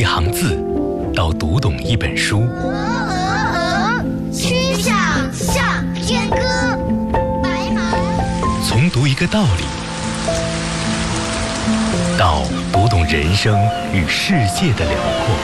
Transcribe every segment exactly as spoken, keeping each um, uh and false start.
一行字，到读懂一本书。 曲项向天歌，白马。 从读一个道理，到读懂人生与世界的辽阔。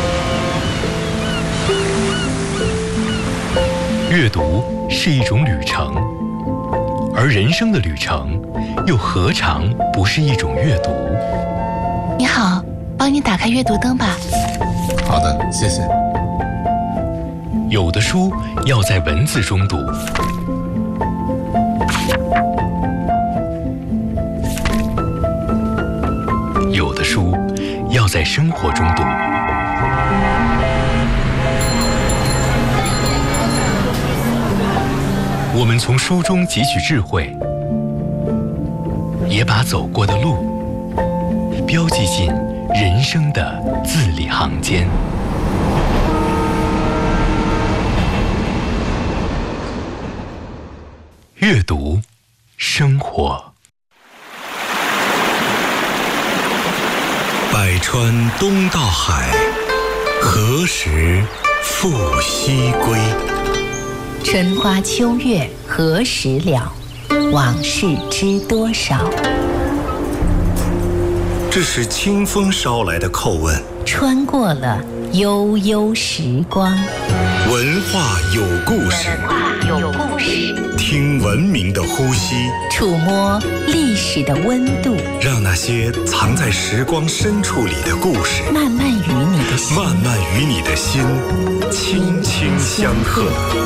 阅读是一种旅程，而人生的旅程又何尝不是一种阅读？ 你好，帮你打开阅读灯吧。 好的，谢谢。 有的书要在文字中读，有的书要在生活中读。我们从书中汲取智慧，也把走过的路标记进人生的字里行间。阅读，生活。 百川东到海，何时复西归？ 春花秋月何时了？往事知多少？ 这是清风捎来的叩问。 穿过了悠悠时光。 文化有故事， 有故事， 听文明的呼吸， 触摸历史的温度， 让那些藏在时光深处里的故事， 慢慢与你的心， 慢慢与你的心轻轻相和。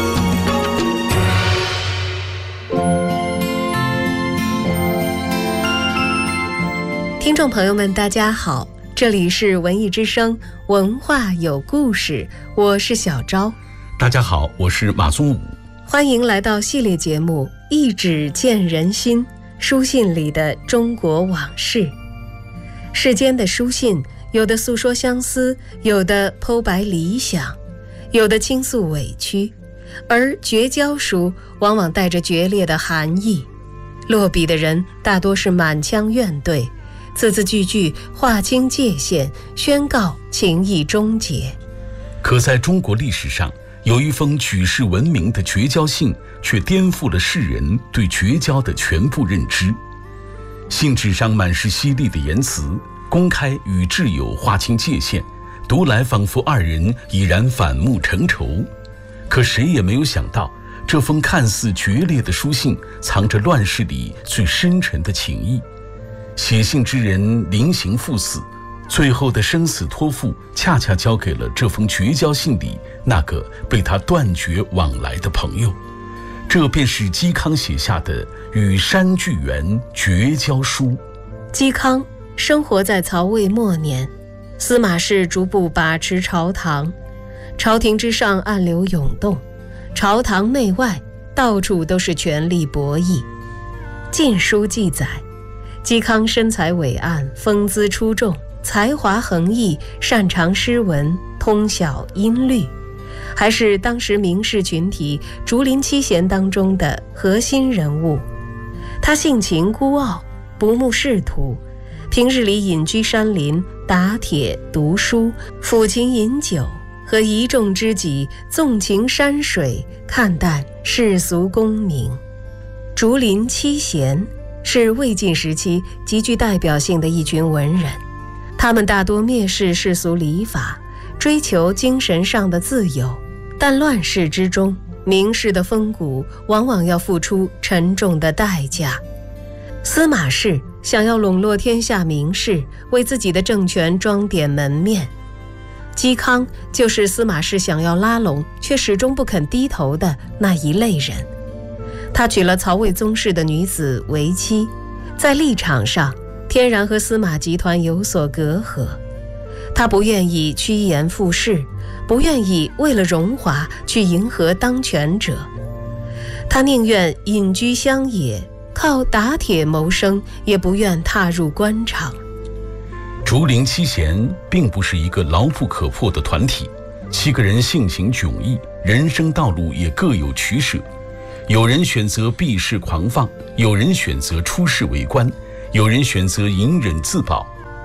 听众朋友们，大家好，这里是文艺之声，文化有故事，我是小昭。 大家好，我是马宗武。 欢迎来到系列节目《一纸见人心》，书信里的中国往事。世间的书信，有的诉说相思，有的剖白理想，有的倾诉委屈，而绝交书往往带着决裂的含义。落笔的人大多是满腔怨怼，字字句句划清界限，宣告情谊终结。 可在中国历史上，有一封举世闻名的绝交信，却颠覆了世人对绝交的全部认知。信纸上满是犀利的言辞，公开与挚友划清界限，读来仿佛二人已然反目成仇。可谁也没有想到，这封看似决裂的书信，藏着乱世里最深沉的情谊。写信之人临行赴死，最后的生死托付恰恰交给了这封绝交信里那个被他断绝往来的朋友。这便是嵇康写下的《与山巨源绝交书》。 嵇康生活在曹魏末年，司马氏逐步把持朝堂，朝廷之上暗流涌动，朝堂内外到处都是权力博弈。晋书记载，嵇康身材伟岸，风姿出众，才华横溢，擅长诗文，通晓音律，还是当时名士群体竹林七贤当中的核心人物。他性情孤傲，不慕仕途，平日里隐居山林，打铁读书，抚琴饮酒，和一众知己纵情山水，看淡世俗功名。竹林七贤是魏晋时期极具代表性的一群文人，他们大多蔑视世俗礼法，追求精神上的自由，但乱世之中，名士的风骨往往要付出沉重的代价。司马氏想要笼络天下名士，为自己的政权装点门面。嵇康就是司马氏想要拉拢却始终不肯低头的那一类人。他娶了曹魏宗室的女子为妻，在立场上天然和司马集团有所隔阂。他不愿意趋炎附势，不愿意为了荣华去迎合当权者，他宁愿隐居乡野，靠打铁谋生，也不愿踏入官场。 竹林七贤并不是一个牢不可破的团体，七个人性情迥异，人生道路也各有取舍。有人选择避世狂放，有人选择出仕为官，有人选择隐忍自保。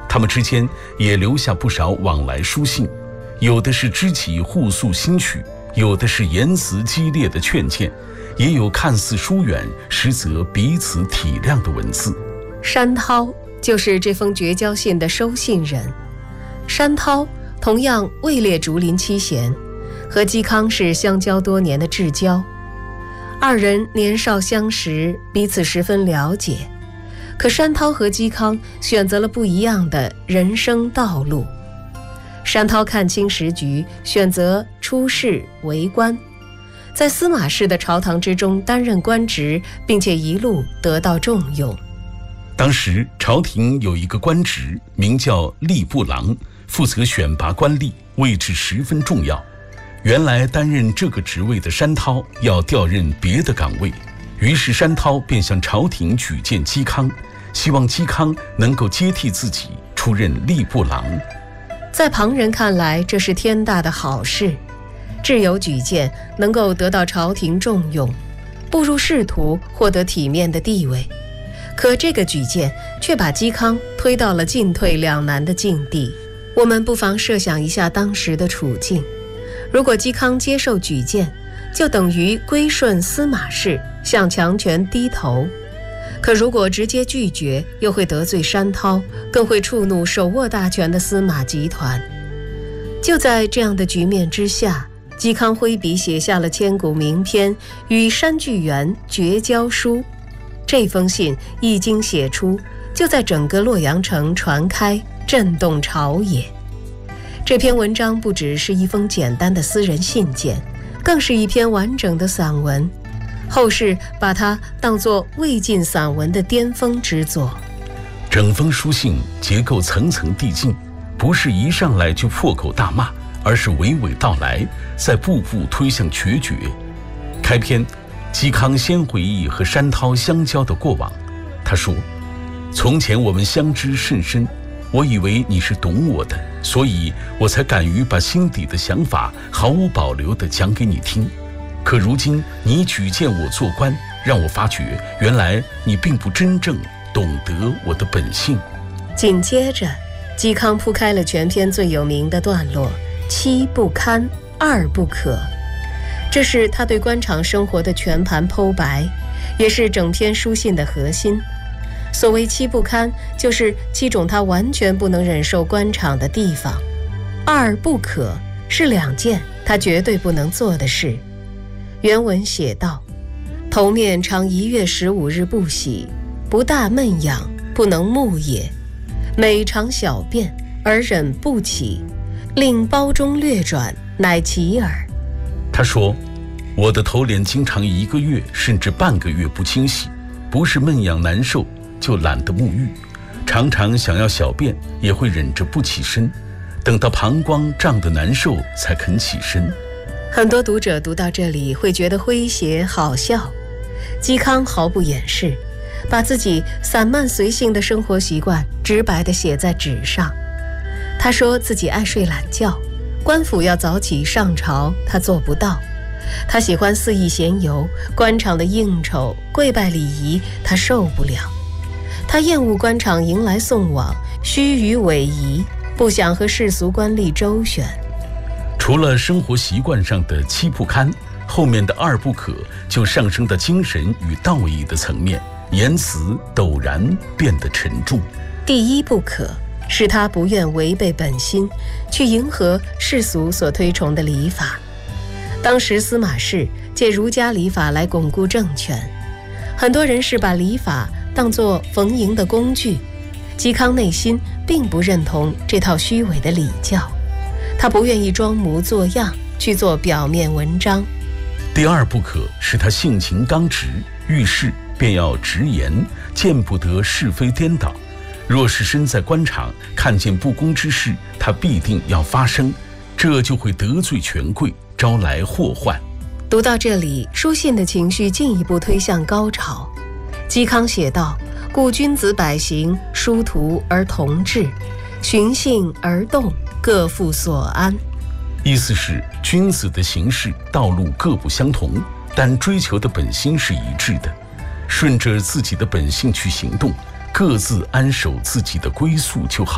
他们之间也留下不少往来书信，有的是知己互诉心曲，有的是言辞激烈的劝谏，也有看似疏远实则彼此体谅的文字。 山涛就是这封绝交信的收信人。山涛同样位列竹林七贤，和嵇康是相交多年的至交。二人年少相识，彼此十分了解。可山涛和嵇康选择了不一样的人生道路。山涛看清时局，选择出仕为官，在司马氏的朝堂之中担任官职，并且一路得到重用。 当时朝廷有一个官职名叫吏部郎，负责选拔官吏，位置十分重要。原来担任这个职位的山涛要调任别的岗位，于是山涛便向朝廷举荐嵇康，希望嵇康能够接替自己出任吏部郎。 在旁人看来，这是天大的好事，挚友举荐能够得到朝廷重用，步入仕途，获得体面的地位。可这个举荐却把嵇康推到了进退两难的境地。我们不妨设想一下当时的处境，如果嵇康接受举荐，就等于归顺司马氏，向强权低头。可如果直接拒绝，又会得罪山涛，更会触怒手握大权的司马集团。就在这样的局面之下，嵇康挥笔写下了千古名篇《与山巨源绝交书》。这封信一经写出，就在整个洛阳城传开，震动朝野。这篇文章不只是一封简单的私人信件，更是一篇完整的散文。后世把它当作魏晋散文的巅峰之作。 整封书信结构层层递进，不是一上来就破口大骂，而是娓娓道来，再步步推向决绝。开篇，嵇康先回忆和山涛相交的过往。他说：从前我们相知甚深，我以为你是懂我的，所以我才敢于把心底的想法毫无保留地讲给你听。可如今你举荐我做官，让我发觉原来你并不真正懂得我的本性。 紧接着，嵇康铺开了全篇最有名的段落：七不堪，二不可。这是他对官场生活的全盘剖白，也是整篇书信的核心。所谓七不堪，就是七种他完全不能忍受官场的地方。二不可是两件他绝对不能做的事。原文写道：头面常一月十五日不洗，不大闷痒，不能目也。每常小便，而忍不起，令包中略转，乃其耳。 他说：我的头脸经常一个月甚至半个月不清洗，不是闷痒难受，就懒得沐浴，常常想要小便也会忍着不起身，等到膀胱胀得难受才肯起身。 很多读者读到这里会觉得诙谐好笑，嵇康毫不掩饰，把自己散漫随性的生活习惯直白地写在纸上。他说自己爱睡懒觉，官府要早起上朝，他做不到。他喜欢肆意闲游，官场的应酬、跪拜礼仪他受不了。他厌恶官场迎来送往、虚与委蛇，不想和世俗官吏周旋。 除了生活习惯上的七不堪，后面的二不可就上升到精神与道义的层面，言辞陡然变得沉重。 第一不可是他不愿违背本心，去迎合世俗所推崇的礼法。当时司马氏借儒家礼法来巩固政权，很多人是把礼法当作逢迎的工具。嵇康内心并不认同这套虚伪的礼教，他不愿意装模作样去做表面文章。 第二不可是他性情刚直，遇事便要直言，见不得是非颠倒。若是身在官场，看见不公之事，他必定要发声，这就会得罪权贵，招来祸患。 读到这里，书信的情绪进一步推向高潮。嵇康写道：故君子百行，殊途而同志，循性而动，各负所安。 意思是君子的行事道路各不相同，但追求的本心是一致的，顺着自己的本性去行动，各自安守自己的归宿就好。